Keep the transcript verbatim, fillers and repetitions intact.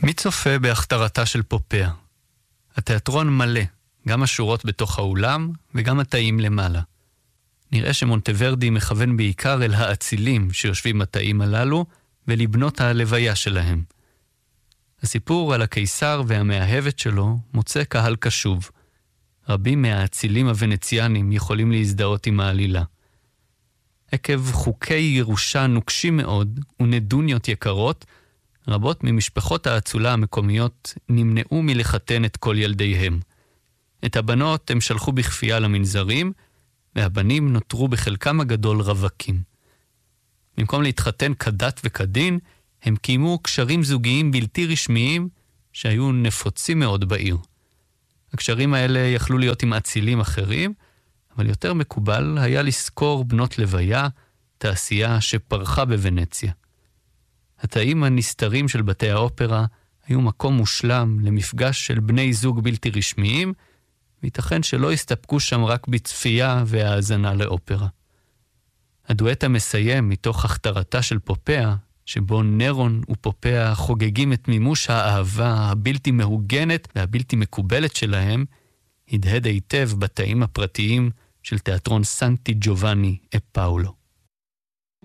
מי צופה בהכתרתה של פופאה? התיאטרון מלא, גם השורות בתוך האולם וגם התאים למעלה. נראה שמונטוורדי מכוון בעיקר אל האצילים שיושבים בתאים הללו ולבנות הלוויה שלהם. הסיפור על הקיסר והמאהבת שלו מוצא קהל קשוב. רבים מהאצילים הוונציאנים יכולים להזדהות עם העלילה. עקב חוקי ירושה נוקשים מאוד ונדוניות יקרות, רבות ממשפחות האצולה המקומיות נמנעו מלחתן את כל ילדיהם. את הבנות הם שלחו בכפייה למנזרים, והבנים נותרו בחלקם הגדול רווקים. במקום להתחתן כדת וכדין, הם קיימו קשרים זוגיים בלתי רשמיים שהיו נפוצים מאוד בעיר. הקשרים האלה יכלו להיות עם אצילים אחרים, אבל יותר מקובל היה לזכור בנות לוויה, תעשייה שפרחה בוונציה. התאים הנסתרים של בתי האופרה היו מקום מושלם למפגש של בני זוג בלתי רשמיים, וייתכן שלא הסתפקו שם רק בצפייה והאזנה לאופרה. הדואט המסיים מתוך הכתרתה של פופאה, שבו נרון ופופאה חוגגים את מימוש האהבה הבלתי מהוגנת והבלתי מקובלת שלהם, הדהד היטב בתאים הפרטיים של תיאטרון סנטי ג'ובאני אפאולו.